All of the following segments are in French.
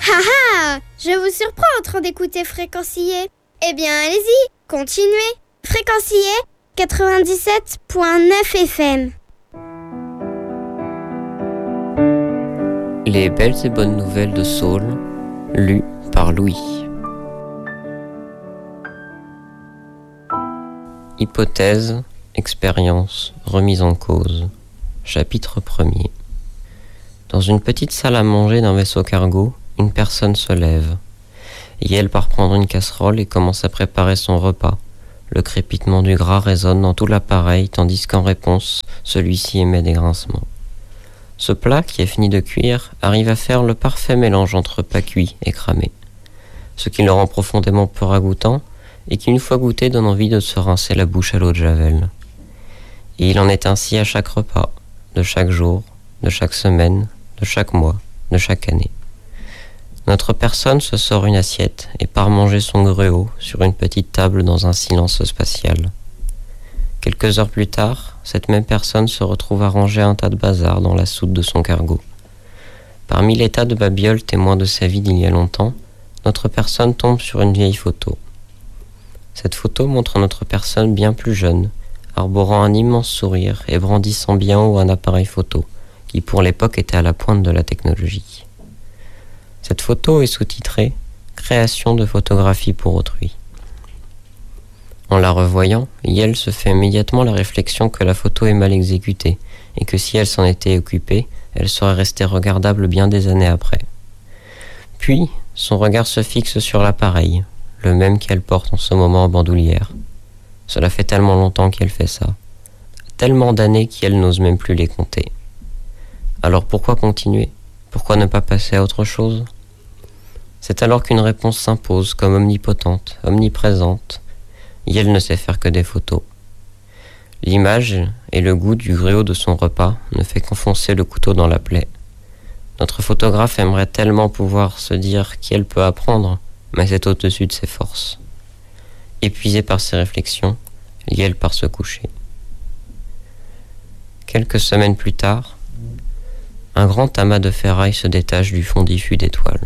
Ah ah! Je vous surprends en train d'écouter Fréquencier. Eh bien, allez-y, continuez. Fréquencier 97.9 FM. Les belles et bonnes nouvelles de Saul, lues par Louis. Hypothèse, expérience, remise en cause. Chapitre 1er. Dans une petite salle à manger d'un vaisseau cargo, une personne se lève. Yael part prendre une casserole et commence à préparer son repas. Le crépitement du gras résonne dans tout l'appareil, tandis qu'en réponse, celui-ci émet des grincements. Ce plat, qui est fini de cuire, arrive à faire le parfait mélange entre pas cuit et cramé. Ce qui le rend profondément peu ragoûtant, et qui une fois goûté donne envie de se rincer la bouche à l'eau de Javel. Et il en est ainsi à chaque repas, de chaque jour, de chaque semaine, de chaque mois, de chaque année. Notre personne se sort une assiette et part manger son gruau sur une petite table dans un silence spatial. Quelques heures plus tard, cette même personne se retrouve à ranger un tas de bazar dans la soute de son cargo. Parmi les tas de babioles témoins de sa vie d'il y a longtemps, notre personne tombe sur une vieille photo. Cette photo montre notre personne bien plus jeune, arborant un immense sourire et brandissant bien haut un appareil photo, qui pour l'époque était à la pointe de la technologie. Cette photo est sous-titrée « Création de photographie pour autrui ». En la revoyant, Yael se fait immédiatement la réflexion que la photo est mal exécutée, et que si elle s'en était occupée, elle serait restée regardable bien des années après. Puis, son regard se fixe sur l'appareil, le même qu'elle porte en ce moment en bandoulière. Cela fait tellement longtemps qu'elle fait ça, tellement d'années qu'elle n'ose même plus les compter. Alors pourquoi continuer? Pourquoi ne pas passer à autre chose? C'est alors qu'une réponse s'impose comme omnipotente, omniprésente. Yael ne sait faire que des photos. L'image et le goût du gruau de son repas ne fait qu'enfoncer le couteau dans la plaie. Notre photographe aimerait tellement pouvoir se dire qu'elle peut apprendre, mais c'est au-dessus de ses forces. Épuisé par ses réflexions, Yael part se coucher. Quelques semaines plus tard, un grand amas de ferraille se détache du fond diffus d'étoiles.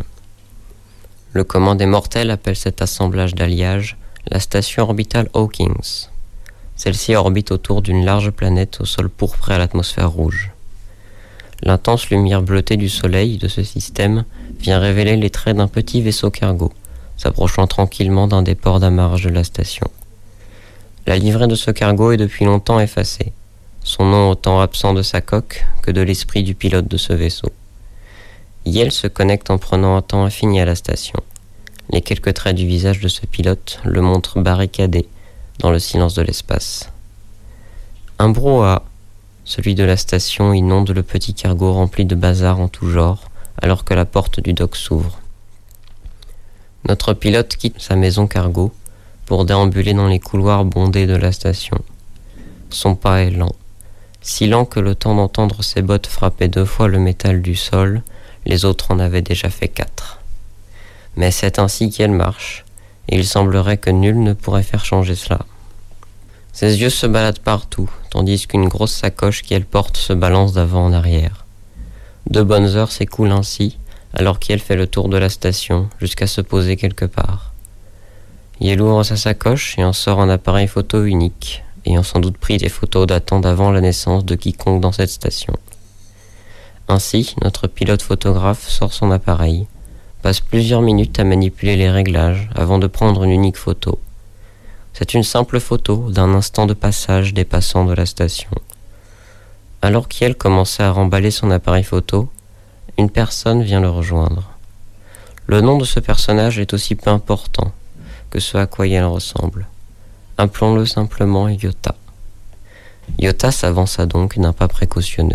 Le commun des mortels appelle cet assemblage d'alliages la station orbitale Hawkins. Celle-ci orbite autour d'une large planète au sol pourpre et à l'atmosphère rouge. L'intense lumière bleutée du soleil de ce système vient révéler les traits d'un petit vaisseau cargo, s'approchant tranquillement d'un des ports d'amarrage de la station. La livrée de ce cargo est depuis longtemps effacée, son nom autant absent de sa coque que de l'esprit du pilote de ce vaisseau. Yael se connecte en prenant un temps infini à la station. Les quelques traits du visage de ce pilote le montrent barricadé dans le silence de l'espace. Un brouhaha, celui de la station, inonde le petit cargo rempli de bazar en tout genre, alors que la porte du dock s'ouvre. Notre pilote quitte sa maison cargo pour déambuler dans les couloirs bondés de la station. Son pas est lent, si lent que le temps d'entendre ses bottes frapper 2 fois le métal du sol, les autres en avaient déjà fait 4. Mais c'est ainsi qu'elle marche, et il semblerait que nul ne pourrait faire changer cela. Ses yeux se baladent partout, tandis qu'une grosse sacoche qu'elle porte se balance d'avant en arrière. 2 bonnes heures s'écoulent ainsi, alors qu'elle fait le tour de la station, jusqu'à se poser quelque part. Yael ouvre sa sacoche et en sort un appareil photo unique, ayant sans doute pris des photos datant d'avant la naissance de quiconque dans cette station. Ainsi, notre pilote photographe sort son appareil, passe plusieurs minutes à manipuler les réglages avant de prendre une unique photo. C'est une simple photo d'un instant de passage des passants de la station. Alors qu'elle commençait à remballer son appareil photo, une personne vient le rejoindre. Le nom de ce personnage est aussi peu important que ce à quoi elle ressemble. Appelons-le simplement Yota. Yota s'avança donc d'un pas précautionneux.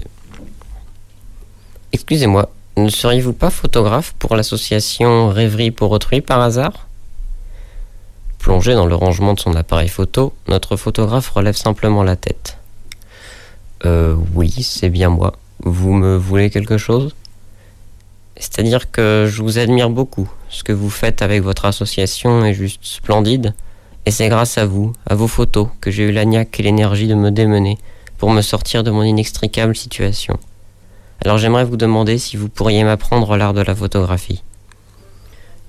« Excusez-moi, ne seriez-vous pas photographe pour l'association Rêverie pour autrui par hasard ?» Plongé dans le rangement de son appareil photo, notre photographe relève simplement la tête. Oui, c'est bien moi. Vous me voulez quelque chose ? C'est-à-dire que je vous admire beaucoup. Ce que vous faites avec votre association est juste splendide. Et c'est grâce à vous, à vos photos, que j'ai eu la niaque et l'énergie de me démener pour me sortir de mon inextricable situation. Alors j'aimerais vous demander si vous pourriez m'apprendre l'art de la photographie.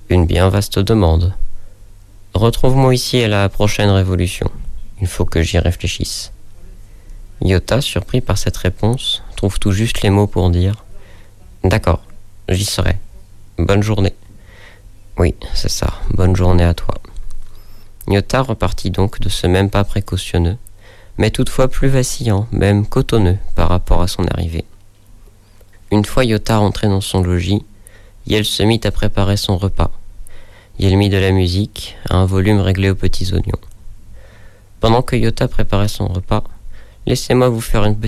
Une bien vaste demande. Retrouve-moi ici à la prochaine révolution. Il faut que j'y réfléchisse. Yota, surpris par cette réponse, trouve tout juste les mots pour dire « D'accord, j'y serai. Bonne journée. » Oui, c'est ça, bonne journée à toi. Yota repartit donc de ce même pas précautionneux, mais toutefois plus vacillant, même cotonneux par rapport à son arrivée. Une fois Yota rentré dans son logis, Yel se mit à préparer son repas. Yel mit de la musique, à un volume réglé aux petits oignons. Pendant que Yota préparait son repas, laissez-moi vous faire une petite